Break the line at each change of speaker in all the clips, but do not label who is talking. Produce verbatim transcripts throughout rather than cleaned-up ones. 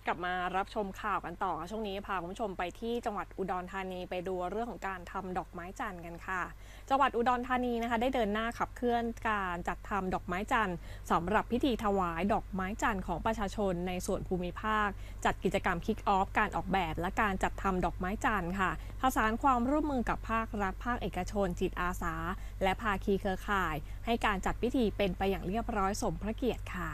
กลับมารับชมข่าวกันต่อค่ะช่วงนี้พาคุณผู้ชมไปที่จังหวัดอุดรธานีไปดูเรื่องของการทำดอกไม้จันทร์กันค่ะจังหวัดอุดรธานีนะคะได้เดินหน้าขับเคลื่อนการจัดทำดอกไม้จันทร์สำหรับพิธีถวายดอกไม้จันทร์ของประชาชนในส่วนภูมิภาคจัดกิจกรรมคิกออฟการออกแบบและการจัดทำดอกไม้จันทร์ค่ะผสานความร่วมมือกับภาครัฐภาคเอกชนจิตอาสาและภาคีเครือข่ายให้การจัดพิธีเป็นไปอย่างเรียบร้อยสมพระเกียรติค่ะ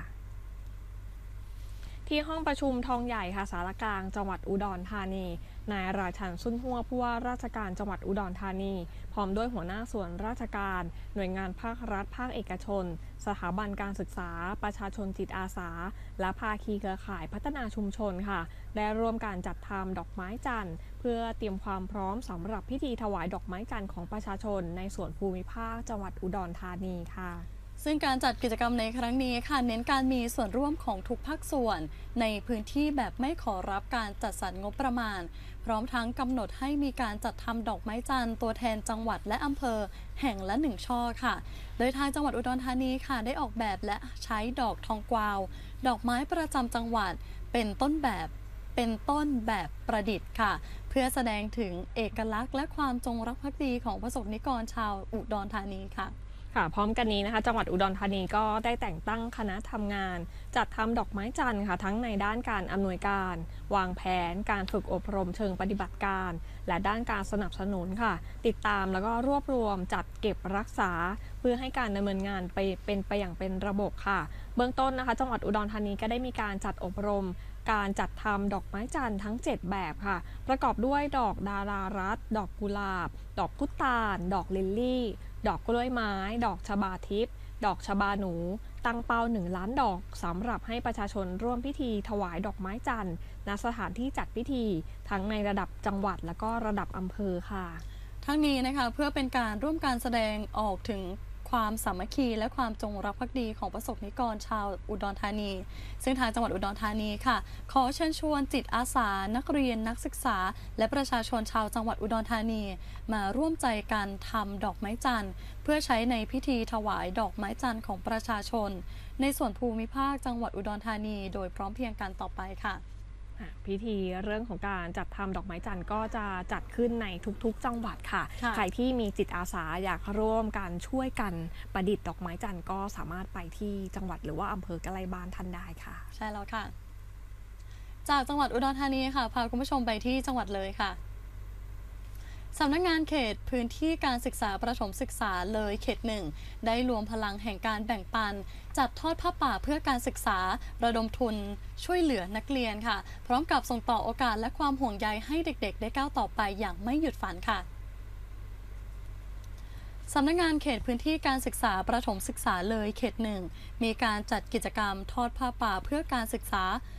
ที่ห้องประชุมทองใหญ่ค่ะสารกลางจังหวัดอุดรธานีนายราชันสุนหัวผู้ว่าราชการจังหวัดอุดรธานีพร้อมด้วยหัวหน้าส่วนราชการหน่วยงานภาครัฐภาคเอกชนสถาบันการศึกษาประชาชนจิตอาสาและภาคีเครือข่ายพัฒนาชุมชนค่ะได้ร่วมการจัดทำดอกไม้จันทร์เพื่อเตรียมความพร้อมสำหรับพิธีถวายดอกไม้จันทร์ของประชาชนในส่วนภูมิภาคจังหวัดอุดรธานีค่ะ
ซึ่งการจัดกิจกรรมในครั้งนี้ค่ะเน้นการมีส่วนร่วมของทุกภาคส่วนในพื้นที่แบบไม่ขอรับการจัดสรรงบประมาณพร้อมทั้งกำหนดให้มีการจัดทำดอกไม้จันทร์ตัวแทนจังหวัดและอำเภอแห่งละหนึ่งช่อค่ะโดยทางจังหวัดอุดรธานีค่ะได้ออกแบบและใช้ดอกทองกวาวดอกไม้ประจำจังหวัดเป็นต้นแบบเป็นต้นแบบประดิษฐ์ค่ะเพื่อแสดงถึงเอกลักษณ์และความจงรักภักดีของประสบนิกรชาวอุดรธานีค่ะ
ค่ะพร้อมกันนี้นะคะจังหวัดอุดรธานีก็ได้แต่งตั้งคณะทำงานจัดทำดอกไม้จันทร์ค่ะทั้งในด้านการอำนวยการวางแผนการฝึกอบรมเชิงปฏิบัติการและด้านการสนับสนุนค่ะติดตามแล้วก็รวบรวมจัดเก็บรักษาเพื่อให้การดำเนินงานไปเป็นไปอย่างเป็นระบบค่ะเบื้องต้นนะคะจังหวัดอุดรธานีก็ได้มีการจัดอบรมการจัดทำดอกไม้จันทร์ทั้งเจ็ดแบบค่ะประกอบด้วยดอกดารารัตน์ดอกกุหลาบดอกพุตานดอกลิลลี่ดอกกล้วยไม้ดอกชบาทิพย์ดอกชบาหนูตั้งเป้าหนึ่งล้านดอกสำหรับให้ประชาชนร่วมพิธีถวายดอกไม้จันทร์ณสถานที่จัดพิธีทั้งในระดับจังหวัดและก็ระดับอำเภอค่ะ
ทั้งนี้นะคะเพื่อเป็นการร่วมการแสดงออกถึงความสามัคคีและความจงรักภักดีของประสบนิกรชาวอุดรธานีซึ่งทางจังหวัดอุดรธานีค่ะขอเชิญชวนจิตอาสานักเรียนนักศึกษาและประชาชนชาวจังหวัดอุดรธานีมาร่วมใจกันทำดอกไม้จันทร์เพื่อใช้ในพิธีถวายดอกไม้จันทร์ของประชาชนในส่วนภูมิภาคจังหวัดอุดรธานีโดยพร้อมเพรียงกันต่อไปค่ะ
พิธีเรื่องของการจัดทำดอกไม้จันทร์ก็จะจัดขึ้นในทุกๆจังหวัดค่ะใครที่มีจิตอาสาอยากร่วมกันช่วยกันประดิษฐ์ดอกไม้จันทร์ก็สามารถไปที่จังหวัดหรือว่าอำเภอใกล้บ้านท่านได้ค่ะ
ใช่แล้วค่ะจากจังหวัดอุดรธานีค่ะพาคุณผู้ชมไปที่จังหวัดเลยค่ะสำนักงานเขตพื้นที่การศึกษาประถมศึกษาเลยเขตหนึ่งได้รวมพลังแห่งการแบ่งปันจัดทอดผ้าป่าเพื่อการศึกษาระดมทุนช่วยเหลือนักเรียนค่ะพร้อมกับส่งต่อโอกาสและความห่วงใยให้เด็กๆได้ก้าวต่อไปอย่างไม่หยุดฝันค่ะสำนักงานเขตพื้นที่การศึกษาประถมศึกษาเลยเขตหนึ่งมีการจัดกิจกรรมทอดผ้าป่าเพื่อการศึกษา